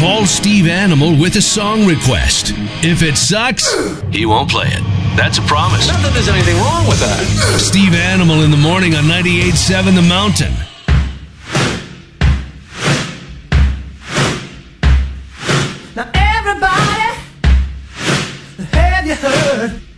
Call Steve Animal with a song request. If it sucks, he won't play it. That's a promise. Not that there's anything wrong with that. Steve Animal in the morning on 98.7 The Mountain. Now everybody, have you heard?